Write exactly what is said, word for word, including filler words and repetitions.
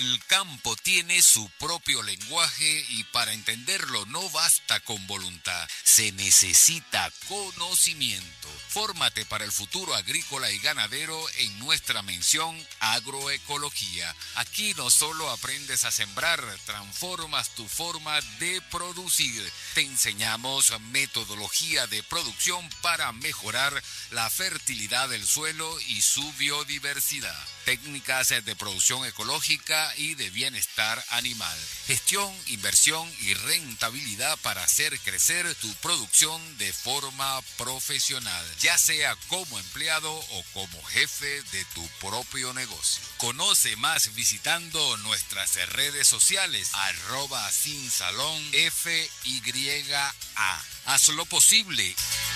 El campo tiene su propio lenguaje y para entenderlo no basta con voluntad, se necesita conocimiento. Fórmate para el futuro agrícola y ganadero en nuestra mención Agroecología. Aquí no solo aprendes a sembrar, transformas tu forma de producir. Te enseñamos metodología de producción para mejorar la fertilidad del suelo y su biodiversidad. Técnicas de producción ecológica y de bienestar animal. Gestión, inversión y rentabilidad para hacer crecer tu producción de forma profesional, ya sea como empleado o como jefe de tu propio negocio. Conoce más visitando nuestras redes sociales, arroba sin salón F Y A. Haz lo posible.